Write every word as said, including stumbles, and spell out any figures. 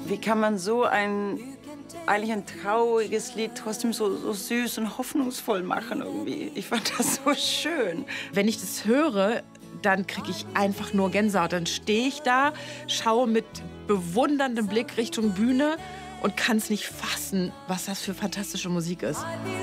Wie kann man so ein, eigentlich ein trauriges Lied trotzdem so, so süß und hoffnungsvoll machen irgendwie? Ich fand das so schön. Wenn ich das höre, dann kriege ich einfach nur Gänsehaut. Dann stehe ich da, schaue mit bewunderndem Blick Richtung Bühne und kann es nicht fassen, was das für fantastische Musik ist.